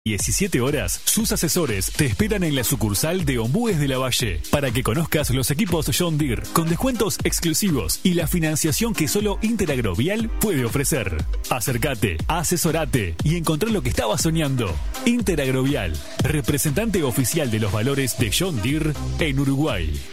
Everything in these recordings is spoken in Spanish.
17 horas, sus asesores te esperan en la sucursal de Ombúes de la Valle para que conozcas los equipos John Deere con descuentos exclusivos y la financiación que solo Interagrovial puede ofrecer. Acércate, asesorate y encontrá lo que estabas soñando. Interagrovial, representante oficial de los valores de John Deere en Uruguay.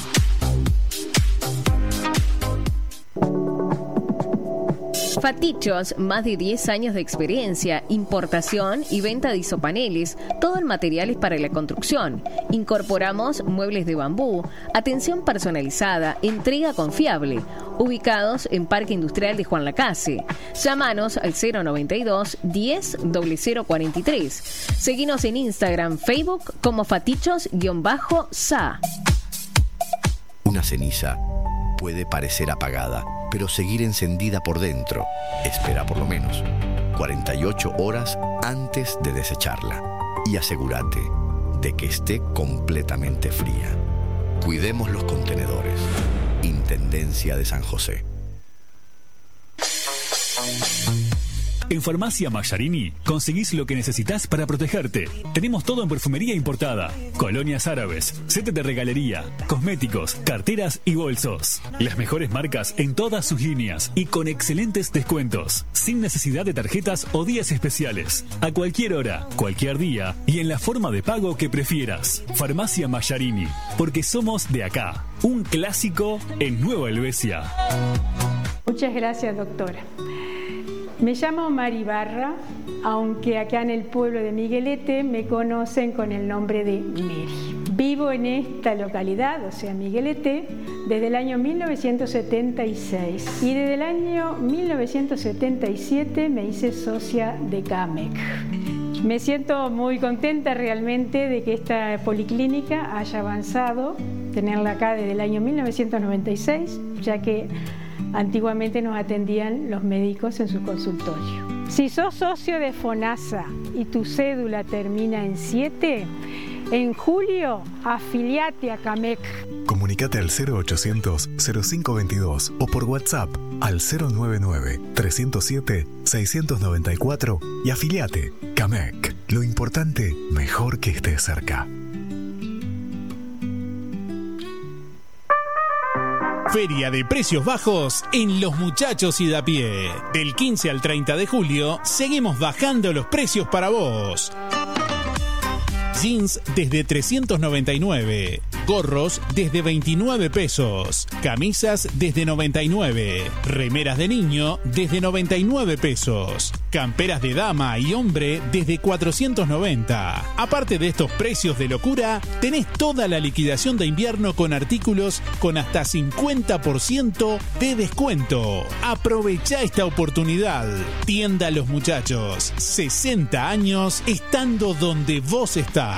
Fatichos, más de 10 años de experiencia, importación y venta de isopaneles, todo en materiales para la construcción. Incorporamos muebles de bambú, atención personalizada, entrega confiable. Ubicados en Parque Industrial de Juan Lacase. Llámanos al 092 10 0043. Seguinos en Instagram, Facebook como Fatichos_SA. Una ceniza puede parecer apagada, pero seguir encendida por dentro. Espera por lo menos 48 horas antes de desecharla y asegúrate de que esté completamente fría. Cuidemos los contenedores. Intendencia de San José. En Farmacia Mallarini conseguís lo que necesitas para protegerte. Tenemos todo en perfumería importada, colonias árabes, set de regalería, cosméticos, carteras y bolsos. Las mejores marcas en todas sus líneas y con excelentes descuentos, sin necesidad de tarjetas o días especiales. A cualquier hora, cualquier día y en la forma de pago que prefieras. Farmacia Mallarini, porque somos de acá. Un clásico en Nueva Helvecia. Muchas gracias, doctora. Me llamo Mari Barra, aunque acá en el pueblo de Miguelete me conocen con el nombre de Mary. Vivo en esta localidad, o sea, Miguelete, desde el año 1976 y desde el año 1977 me hice socia de CAMEC. Me siento muy contenta realmente de que esta policlínica haya avanzado, tenerla acá desde el año 1996, ya que antiguamente nos atendían los médicos en su consultorio. Si sos socio de FONASA y tu cédula termina en 7, en julio afiliate a CAMEC. Comunicate al 0800-0522 o por WhatsApp al 099-307-694 y afiliate. CAMEC. Lo importante, mejor que estés cerca. Feria de precios bajos en Los Muchachos y de a pie. Del 15 al 30 de julio, seguimos bajando los precios para vos. Jeans desde 399, gorros desde 29 pesos, camisas desde 99, remeras de niño desde 99 pesos, camperas de dama y hombre desde 490. Aparte de estos precios de locura, tenés toda la liquidación de invierno con artículos con hasta 50% de descuento. Aprovechá esta oportunidad. Tienda Los Muchachos, 60 años estando donde vos estás.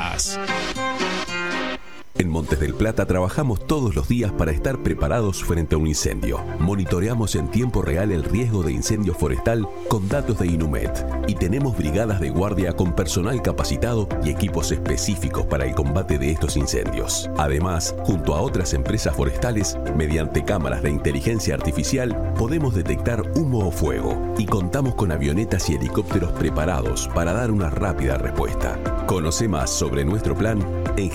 En Montes del Plata trabajamos todos los días para estar preparados frente a un incendio. Monitoreamos en tiempo real el riesgo de incendio forestal con datos de Inumet y tenemos brigadas de guardia con personal capacitado y equipos específicos para el combate de estos incendios. Además, junto a otras empresas forestales, mediante cámaras de inteligencia artificial, podemos detectar humo o fuego y contamos con avionetas y helicópteros preparados para dar una rápida respuesta. Conoce más sobre nuestro plan en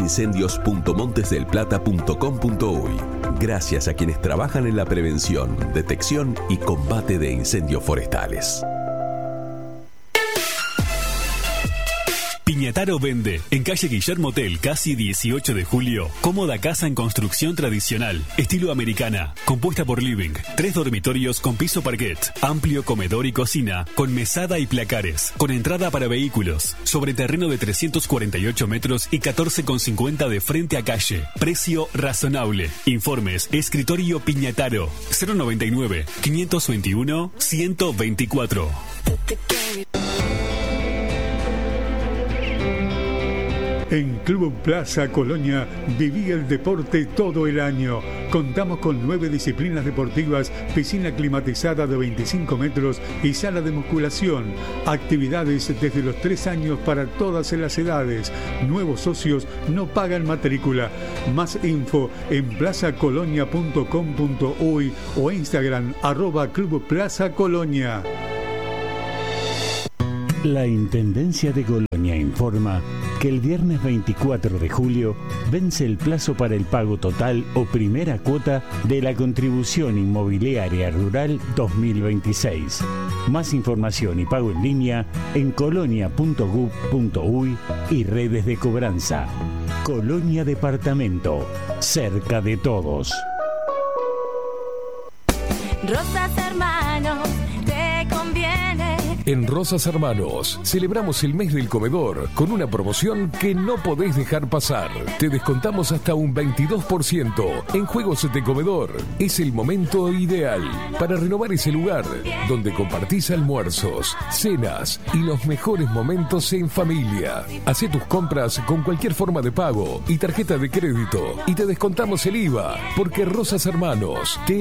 gestionincendios.montesdelplata.com.uy. Gracias a quienes trabajan en la prevención, detección y combate de incendios forestales. Piñataro vende, en calle Guillermo Tell, casi 18 de julio, cómoda casa en construcción tradicional, estilo americana, compuesta por living, 3 dormitorios con piso parquet, amplio comedor y cocina, con mesada y placares, con entrada para vehículos, sobre terreno de 348 metros y 14,50 de frente a calle, precio razonable. Informes, escritorio Piñataro, 099-521-124. En Club Plaza Colonia viví el deporte todo el año. Contamos con 9 disciplinas deportivas, piscina climatizada de 25 metros y sala de musculación. Actividades desde los 3 años para todas las edades. Nuevos socios no pagan matrícula. Más info en plazacolonia.com.uy o Instagram @Club Plaza Colonia. La Intendencia de Colonia informa que el viernes 24 de julio vence el plazo para el pago total o primera cuota de la contribución inmobiliaria rural 2026. Más información y pago en línea en colonia.gov.uy y redes de cobranza. Colonia Departamento, cerca de todos. Rosas Hermanos, te conviene. En Rosas Hermanos celebramos el mes del comedor con una promoción que no podés dejar pasar. Te descontamos hasta un 22% en juegos de comedor. Es el momento ideal para renovar ese lugar donde compartís almuerzos, cenas y los mejores momentos en familia. Hacé tus compras con cualquier forma de pago y tarjeta de crédito y te descontamos el IVA, porque Rosas Hermanos te